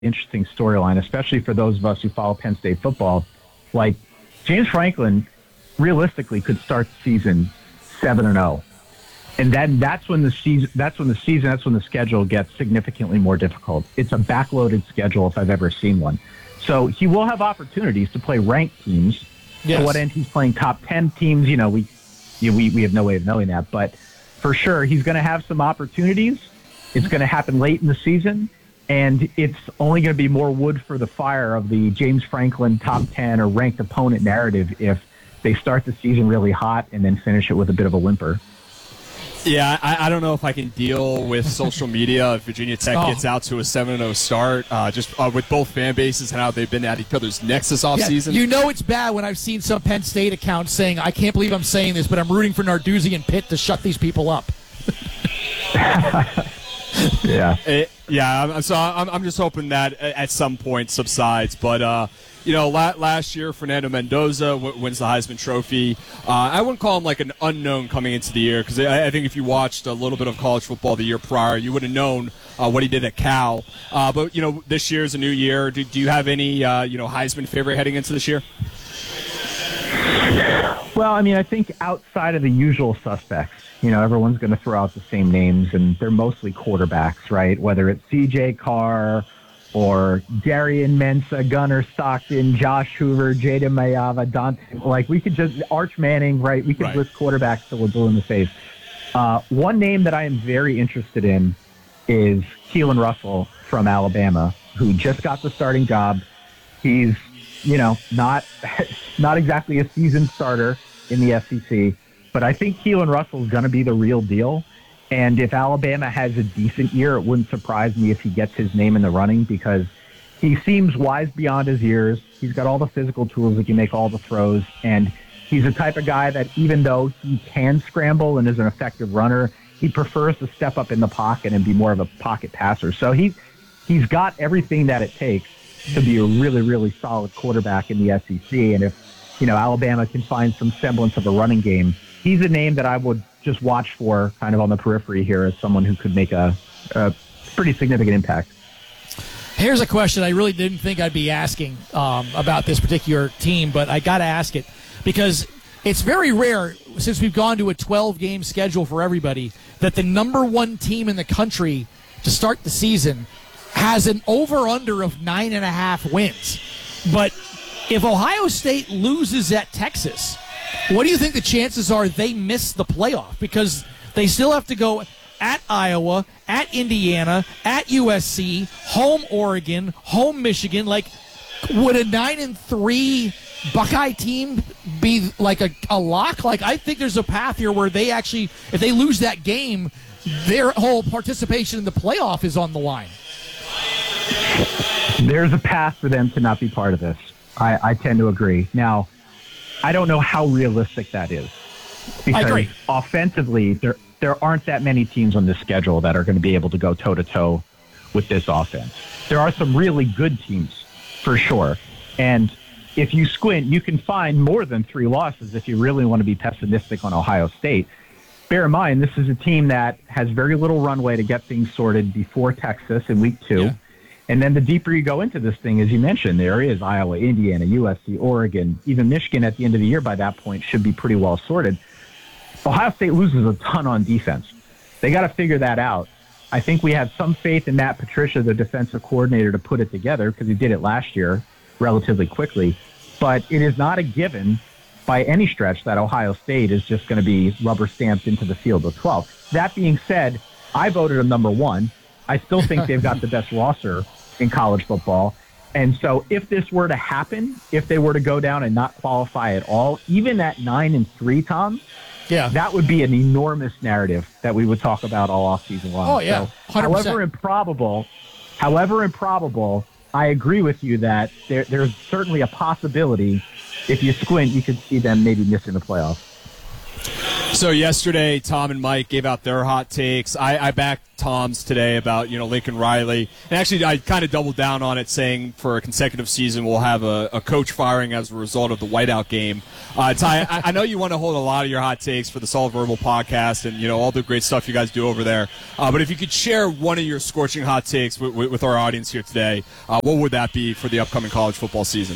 interesting storyline, especially for those of us who follow Penn State football. Like, James Franklin realistically could start the season 7-0. And then that's when the schedule gets significantly more difficult. It's a backloaded schedule if I've ever seen one. So he will have opportunities to play ranked teams. Yes. To what end he's playing top 10 teams, we have no way of knowing that. But for sure, he's going to have some opportunities. It's going to happen late in the season. And it's only going to be more wood for the fire of the James Franklin top 10 or ranked opponent narrative if they start the season really hot and then finish it with a bit of a whimper. Yeah, I don't know if I can deal with social media if Virginia Tech gets out to a 7-0 start, with both fan bases and how they've been at each other's necks this offseason. You know it's bad when I've seen some Penn State accounts saying, I can't believe I'm saying this, but I'm rooting for Narduzzi and Pitt to shut these people up. Yeah. I'm just hoping that at some point subsides. But, last year, Fernando Mendoza wins the Heisman Trophy. I wouldn't call him like an unknown coming into the year because I think if you watched a little bit of college football the year prior, you would have known what he did at Cal. But, this year is a new year. Do you have any, Heisman favorite heading into this year? Well, I think outside of the usual suspects, everyone's going to throw out the same names, and they're mostly quarterbacks, right? Whether it's C.J. Carr or Darian Mensah, Gunnar Stockton, Josh Hoover, Jada Mayava, Dante, we could just, Arch Manning, right? We could list quarterbacks till we're blue in the face. One name that I am very interested in is Keelan Russell from Alabama, who just got the starting job. He's, not exactly a seasoned starter in the SEC, but I think Keelan Russell is going to be the real deal. And if Alabama has a decent year, it wouldn't surprise me if he gets his name in the running because he seems wise beyond his years. He's got all the physical tools that can make all the throws. And he's the type of guy that even though he can scramble and is an effective runner, he prefers to step up in the pocket and be more of a pocket passer. So he's got everything that it takes to be a really, really solid quarterback in the SEC. And if, Alabama can find some semblance of a running game, he's a name that I would just watch for kind of on the periphery here as someone who could make a pretty significant impact. Here's a question I really didn't think I'd be asking about this particular team, but I got to ask it because it's very rare since we've gone to a 12-game schedule for everybody that the number one team in the country to start the season has an over-under of 9.5 wins. But if Ohio State loses at Texas, what do you think the chances are they miss the playoff? Because they still have to go at Iowa, at Indiana, at USC, home Oregon, home Michigan. Would a 9-3 Buckeye team be like a lock? I think there's a path here where they actually, if they lose that game, their whole participation in the playoff is on the line. There's a path for them to not be part of this. I tend to agree. Now, I don't know how realistic that is. Because I agree. Offensively, there aren't that many teams on this schedule that are going to be able to go toe-to-toe with this offense. There are some really good teams, for sure. And if you squint, you can find more than 3 losses if you really want to be pessimistic on Ohio State. Bear in mind, this is a team that has very little runway to get things sorted before Texas in week 2. Yeah. And then the deeper you go into this thing, as you mentioned, there is Iowa, Indiana, USC, Oregon, even Michigan at the end of the year by that point should be pretty well sorted. Ohio State loses a ton on defense. They got to figure that out. I think we have some faith in Matt Patricia, the defensive coordinator, to put it together because he did it last year relatively quickly. But it is not a given by any stretch that Ohio State is just going to be rubber stamped into the field of 12. That being said, I voted them number 1. I still think they've got the best roster in college football. And so if this were to happen, if they were to go down and not qualify at all, even at 9-3, Tom, that would be an enormous narrative that we would talk about all offseason long. Oh, yeah, 100%. However improbable, I agree with you that there's certainly a possibility if you squint, you could see them maybe missing the playoffs. So yesterday, Tom and Mike gave out their hot takes. I backed Tom's today about Lincoln Riley, and actually I kind of doubled down on it, saying for a consecutive season we'll have a coach firing as a result of the whiteout game. Ty, I know you want to hold a lot of your hot takes for the Solid Verbal podcast and all the great stuff you guys do over there. But if you could share one of your scorching hot takes with our audience here today, what would that be for the upcoming college football season?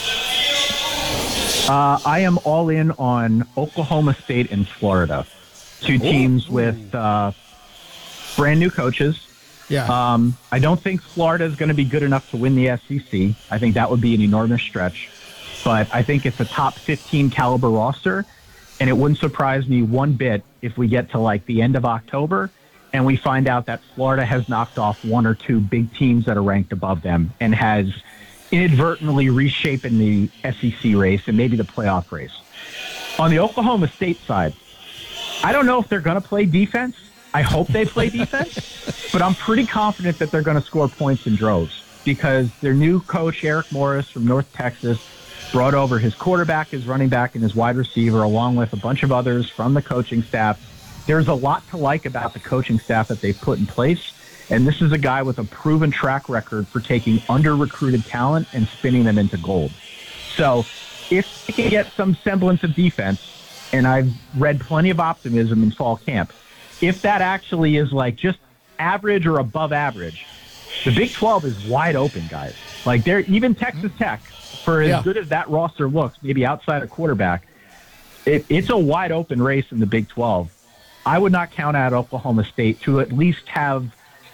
I am all in on Oklahoma State and Florida, two teams with brand new coaches. Yeah. I don't think Florida is going to be good enough to win the SEC. I think that would be an enormous stretch. But I think it's a top 15 caliber roster, and it wouldn't surprise me one bit if we get to like the end of October and we find out that Florida has knocked off one or two big teams that are ranked above them and has inadvertently reshaping the SEC race and maybe the playoff race. On the Oklahoma State side, I don't know if they're going to play defense. I hope they play defense, but I'm pretty confident that they're going to score points in droves because their new coach, Eric Morris from North Texas, brought over his quarterback, his running back, and his wide receiver, along with a bunch of others from the coaching staff. There's a lot to like about the coaching staff that they've put in place. And this is a guy with a proven track record for taking under-recruited talent and spinning them into gold. So if they can get some semblance of defense, and I've read plenty of optimism in fall camp, if that actually is like just average or above average, the Big 12 is wide open, guys. Like even Texas Tech, for as good as that roster looks, maybe outside a quarterback, it's a wide open race in the Big 12. I would not count out Oklahoma State to at least have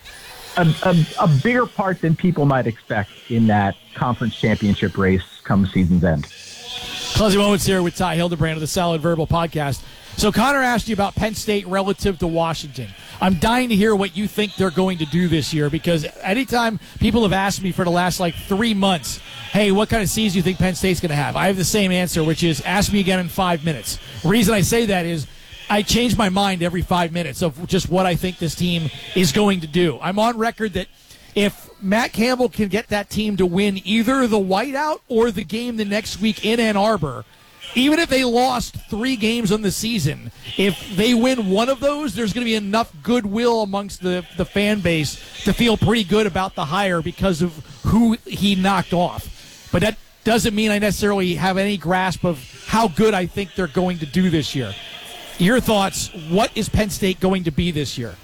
a bigger part than people might expect in that conference championship race come season's end. Closing moments here with Ty Hildebrand of the Solid Verbal podcast. So Connor asked you about Penn State relative to Washington. I'm dying to hear what you think they're going to do this year because anytime people have asked me for the last 3 months, hey, what kind of season do you think Penn State's going to have? I have the same answer, which is ask me again in 5 minutes. The reason I say that is I change my mind every 5 minutes of just what I think this team is going to do. I'm on record that if Matt Campbell can get that team to win either the whiteout or the game the next week in Ann Arbor, even if they lost 3 games on the season, if they win one of those, there's going to be enough goodwill amongst the fan base to feel pretty good about the hire because of who he knocked off. But that doesn't mean I necessarily have any grasp of how good I think they're going to do this year. Your thoughts, what is Penn State going to be this year?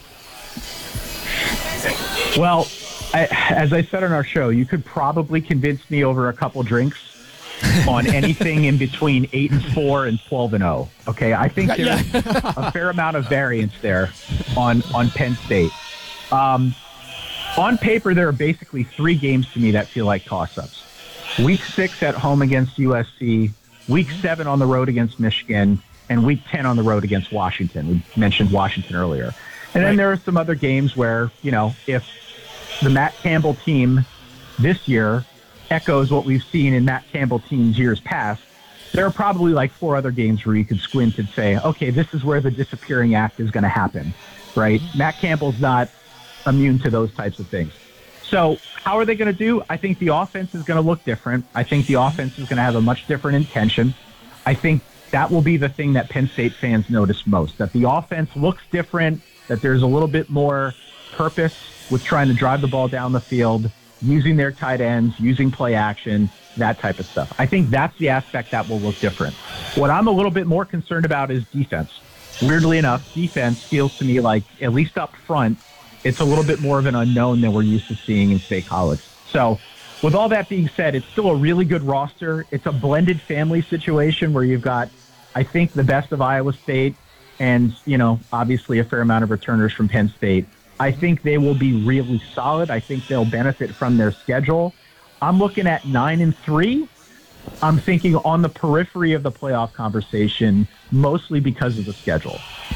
Well, as I said on our show, you could probably convince me over a couple drinks on anything in between 8-4 and 12-0. Okay, I think there's a fair amount of variance there on Penn State. On paper, there are basically 3 games to me that feel like toss-ups. Week 6 at home against USC, Week 7 on the road against Michigan, and Week 10 on the road against Washington. We mentioned Washington earlier. And then there are some other games where, if the Matt Campbell team this year echoes what we've seen in Matt Campbell teams years past, there are probably 4 other games where you could squint and say, okay, this is where the disappearing act is going to happen, right? Matt Campbell's not immune to those types of things. So how are they going to do? I think the offense is going to look different. I think the offense is going to have a much different intention. I think that will be the thing that Penn State fans notice most, that the offense looks different, that there's a little bit more purpose with trying to drive the ball down the field, using their tight ends, using play action, that type of stuff. I think that's the aspect that will look different. What I'm a little bit more concerned about is defense. Weirdly enough, defense feels to me like, at least up front, it's a little bit more of an unknown than we're used to seeing in State College. So with all that being said, it's still a really good roster. It's a blended family situation where you've got, I think, the best of Iowa State and, obviously a fair amount of returners from Penn State. I think they will be really solid. I think they'll benefit from their schedule. I'm looking at 9-3. I'm thinking on the periphery of the playoff conversation, mostly because of the schedule.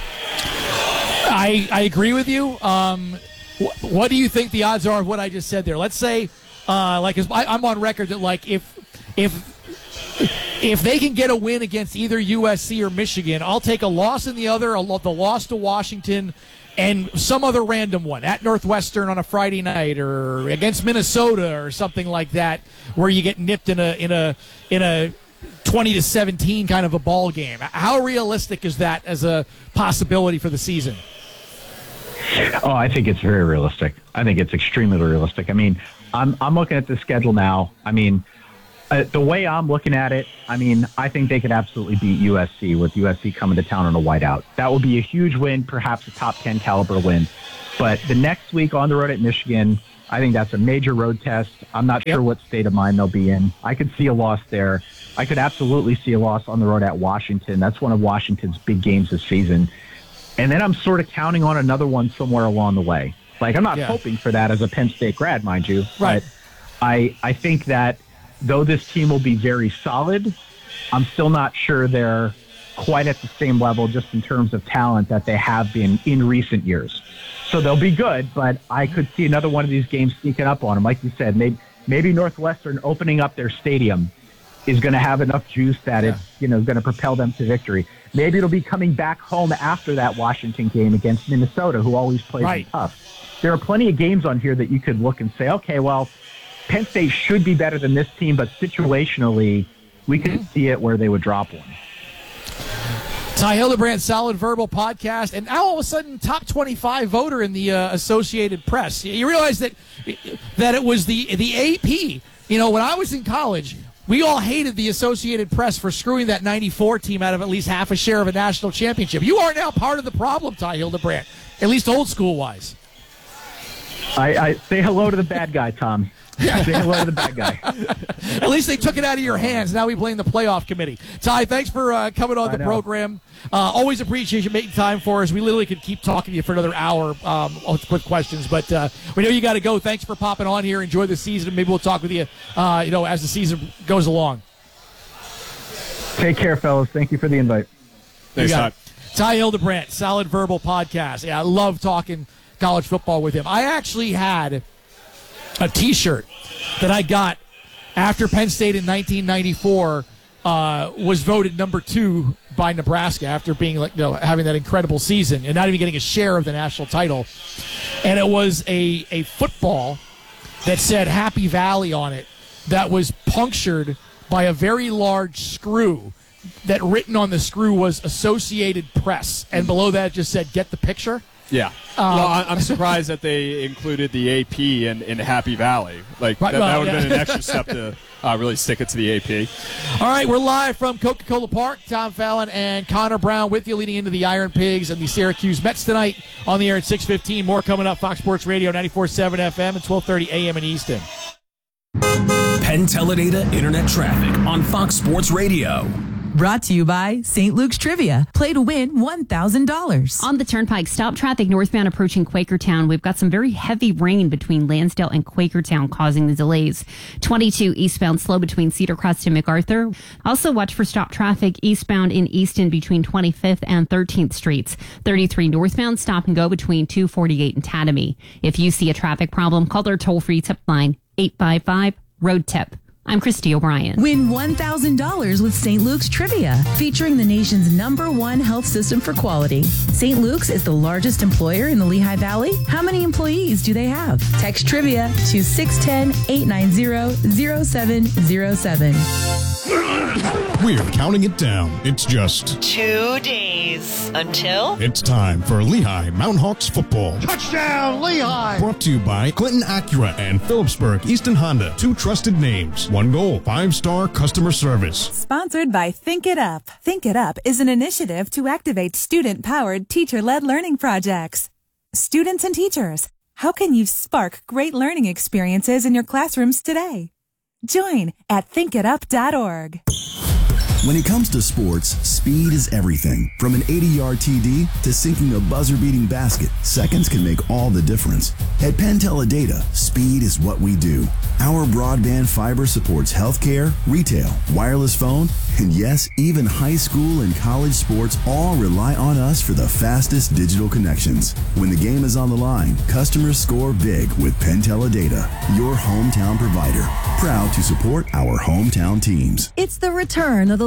I agree with you. What do you think the odds are of what I just said there? Let's say, I'm on record that if they can get a win against either USC or Michigan, I'll take a loss in the other, the loss to Washington, and some other random one at Northwestern on a Friday night or against Minnesota or something like that, where you get nipped in a 20-17 kind of a ball game. How realistic is that as a possibility for the season? Oh, I think it's very realistic. I think it's extremely realistic. I mean, I'm looking at the schedule now. I mean, the way I'm looking at it, I mean, I think they could absolutely beat USC with USC coming to town on a whiteout. That would be a huge win, perhaps a top 10 caliber win. But the next week on the road at Michigan, I think that's a major road test. I'm not sure what state of mind they'll be in. I could see a loss there. I could absolutely see a loss on the road at Washington. That's one of Washington's big games this season. And then I'm sort of counting on another one somewhere along the way. Like, I'm not hoping for that as a Penn State grad, mind you. Right. But I think that though this team will be very solid, I'm still not sure they're quite at the same level just in terms of talent that they have been in recent years. So they'll be good, but I could see another one of these games sneaking up on them. Like you said, maybe Northwestern opening up their stadium is going to have enough juice that it's going to propel them to victory. Maybe it'll be coming back home after that Washington game against Minnesota, who always plays them tough. There are plenty of games on here that you could look and say, okay, well, Penn State should be better than this team, but situationally, we could see it where they would drop one. Ty Hildebrand, Solid Verbal Podcast, and now all of a sudden, top 25 voter in the Associated Press. You realize that it was the AP. You know, when I was in college, we all hated the Associated Press for screwing that 94 team out of at least half a share of a national championship. You are now part of the problem, Ty Hildebrand, at least old school-wise. I say hello to the bad guy, Tom. Say hello to the bad guy. At least they took it out of your hands. Now we blame the playoff committee. Ty, thanks for coming on the program. Always appreciate you making time for us. We literally could keep talking to you for another hour with questions, but we know you got to go. Thanks for popping on here. Enjoy the season. Maybe we'll talk with you, as the season goes along. Take care, fellas. Thank you for the invite. Thanks, Ty. Ty Hildebrand, Solid Verbal Podcast. Yeah, I love talking college football with him. I actually had a T-shirt that I got after Penn State in 1994 was voted number 2 by Nebraska after being having that incredible season and not even getting a share of the national title. And it was a football that said Happy Valley on it that was punctured by a very large screw that written on the screw was Associated Press. And below that just said, get the picture? Yeah. Well, I'm surprised that they included the AP in Happy Valley. That would have been an extra step to really stick it to the AP. All right, we're live from Coca-Cola Park. Tom Fallon and Connor Brown with you leading into the Iron Pigs and the Syracuse Mets tonight on the air at 6:15. More coming up. Fox Sports Radio, 94.7 FM and 12:30 a.m. in Easton. Penn Teledata Internet Traffic on Fox Sports Radio. Brought to you by St. Luke's Trivia. Play to win $1,000. On the Turnpike, stop traffic northbound approaching Quakertown. We've got some very heavy rain between Lansdale and Quakertown causing the delays. 22 eastbound slow between Cedar Crest and MacArthur. Also watch for stop traffic eastbound in Easton between 25th and 13th Streets. 33 northbound stop and go between 248 and Tatamy. If you see a traffic problem, call their toll-free tip line 855-ROAD-TIP. I'm Christy O'Brien. Win $1,000 with St. Luke's Trivia, featuring the nation's #1 health system for quality. St. Luke's is the largest employer in the Lehigh Valley. How many employees do they have? Text Trivia to 610-890-0707. We're counting it down. It's just 2 days until it's time for Lehigh Mountain Hawks football. Touchdown, Lehigh! Brought to you by Clinton Acura and Phillipsburg Easton Honda. 2 trusted names. 1 goal. 5-star customer service. Sponsored by Think It Up. Think It Up is an initiative to activate student-powered, teacher-led learning projects. Students and teachers, how can you spark great learning experiences in your classrooms today? Join at thinkitup.org. When it comes to sports, speed is everything. From an 80-yard TD to sinking a buzzer-beating basket, seconds can make all the difference. At Penn Teledata, speed is what we do. Our broadband fiber supports healthcare, retail, wireless phone, and yes, even high school and college sports all rely on us for the fastest digital connections. When the game is on the line, customers score big with Penn Teledata, your hometown provider. Proud to support our hometown teams. It's the return of the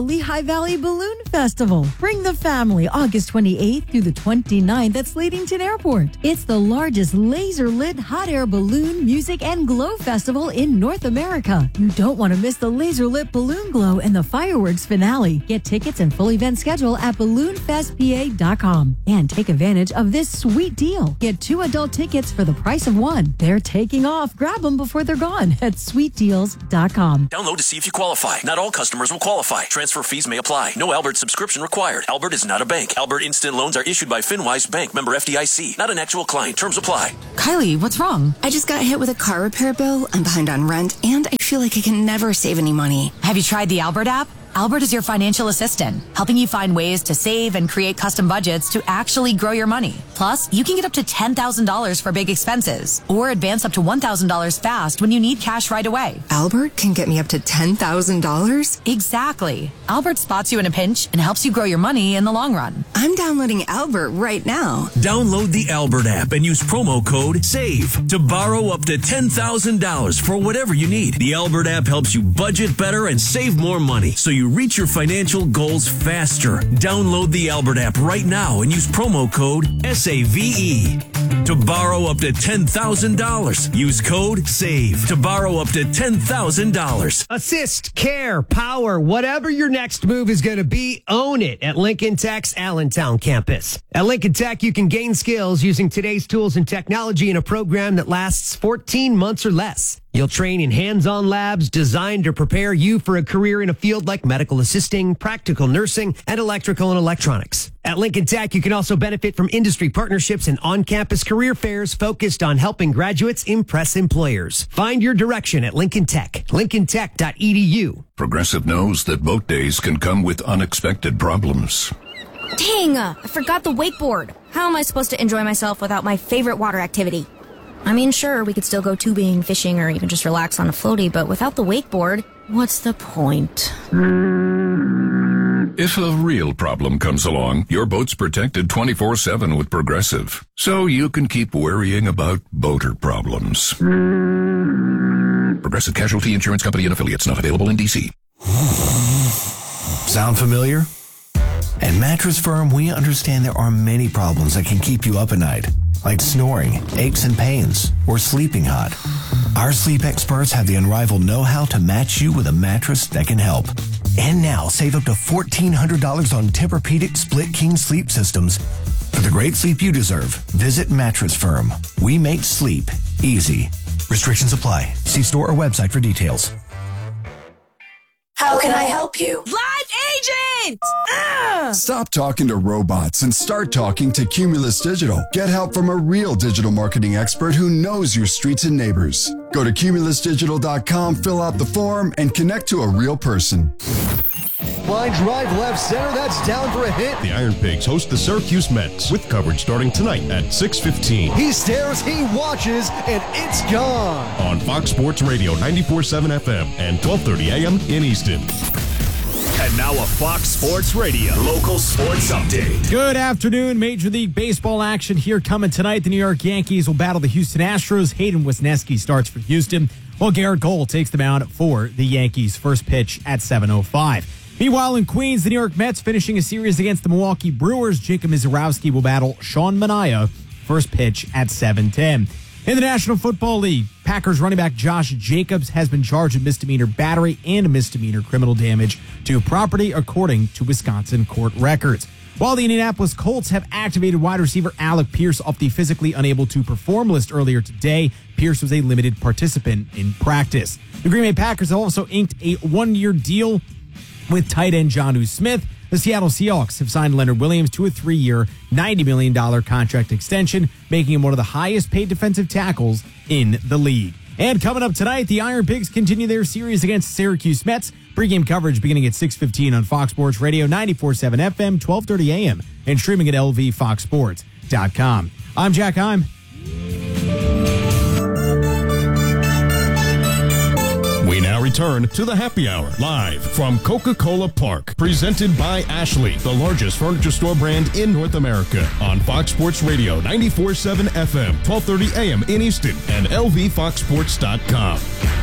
Lehigh Valley Balloon Festival. Bring the family August 28th through the 29th at Slatington Airport. It's the largest laser-lit hot air balloon, music, and glow festival in North America. You don't want to miss the laser-lit balloon glow and the fireworks finale. Get tickets and full event schedule at balloonfestpa.com and take advantage of this sweet deal. Get 2 adult tickets for the price of 1. They're taking off. Grab them before they're gone at sweetdeals.com. Download to see if you qualify. Not all customers will qualify. Transfer fees may apply. No Albert subscription required. Albert is not a bank. Albert Instant Loans are issued by FinWise Bank, member FDIC. Not an actual client. Terms apply. Kylie, what's wrong? I just got hit with a car repair bill. I'm behind on rent, and I feel like I can never save any money. Have you tried the Albert app? Albert is your financial assistant, helping you find ways to save and create custom budgets to actually grow your money. Plus, you can get up to $10,000 for big expenses or advance up to $1,000 fast when you need cash right away. Albert can get me up to $10,000? Exactly. Albert spots you in a pinch and helps you grow your money in the long run. I'm downloading Albert right now. Download the Albert app and use promo code SAVE to borrow up to $10,000 for whatever you need. The Albert app helps you budget better and save more money so you reach your financial goals faster. Download the Albert app right now and use promo code SAVE to borrow up to $10,000. Use code SAVE to borrow up to $10,000. Assist, care, power, whatever your next move is going to be, own it at Lincoln Tech's Allentown campus. At Lincoln Tech, you can gain skills using today's tools and technology in a program that lasts 14 months or less. You'll train in hands-on labs designed to prepare you for a career in a field like medical assisting, practical nursing, and electrical and electronics. At Lincoln Tech, you can also benefit from industry partnerships and on-campus career fairs focused on helping graduates impress employers. Find your direction at Lincoln Tech. LincolnTech.edu. Progressive knows that boat days can come with unexpected problems. Dang, I forgot the wakeboard. How am I supposed to enjoy myself without my favorite water activity? I mean, sure, we could still go tubing, fishing, or even just relax on a floaty, but without the wakeboard, what's the point? If a real problem comes along, your boat's protected 24/7 with Progressive, so you can keep worrying about boater problems. Progressive Casualty Insurance Company and Affiliates, not available in D.C. Sound familiar? At Mattress Firm, we understand there are many problems that can keep you up at night, like snoring, aches and pains, or sleeping hot. Our sleep experts have the unrivaled know-how to match you with a mattress that can help. And now, save up to $1,400 on Tempur-Pedic Split King sleep systems. For the great sleep you deserve, visit Mattress Firm. We make sleep easy. Restrictions apply. See store or website for details. How can I help you? Live agent! Stop talking to robots and start talking to Cumulus Digital. Get help from a real digital marketing expert who knows your streets and neighbors. Go to cumulusdigital.com, fill out the form, and connect to a real person. Line drive left center, that's down for a hit. The Iron Pigs host the Syracuse Mets with coverage starting tonight at 6:15. He stares, he watches, and it's gone. On Fox Sports Radio 94.7 FM and 12:30 a.m. in Easton. And now a Fox Sports Radio local sports update. Good afternoon. Major League Baseball action here coming tonight. The New York Yankees will battle the Houston Astros. Hayden Wesneski starts for Houston, while Garrett Cole takes the mound for the Yankees. First pitch at 7:05. Meanwhile, in Queens, the New York Mets finishing a series against the Milwaukee Brewers. Jacob Mizorowski will battle Sean Manaea. First pitch at 7:10. In the National Football League, Packers running back Josh Jacobs has been charged with misdemeanor battery and misdemeanor criminal damage to property, according to Wisconsin court records. While the Indianapolis Colts have activated wide receiver Alec Pierce off the physically unable to perform list earlier today, Pierce was a limited participant in practice. The Green Bay Packers have also inked a one-year deal with tight end Jonnu Smith. The Seattle Seahawks have signed Leonard Williams to a 3-year, $90 million contract extension, making him one of the highest paid defensive tackles in the league. And coming up tonight, the Iron Pigs continue their series against Syracuse Mets. Pre-game coverage beginning at 6:15 on Fox Sports Radio 94.7 FM, 12:30 a.m. and streaming at lvfoxsports.com. I'm Jack Heim. We now return to the Happy Hour, live from Coca-Cola Park, presented by Ashley, the largest furniture store brand in North America, on Fox Sports Radio 94.7 FM, 12:30 a.m. in Easton, and lvfoxsports.com.